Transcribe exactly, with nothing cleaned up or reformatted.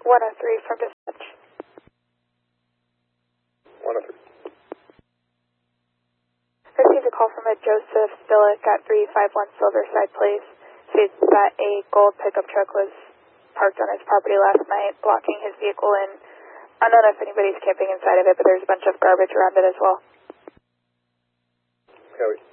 one oh three from dispatch. one oh three. Received a call from a Joseph Billick at three five one Silverside Place. States that a gold pickup truck was parked on his property last night, blocking his vehicle in. I don't know if anybody's camping inside of it, but there's a bunch of garbage around it as well. Copy.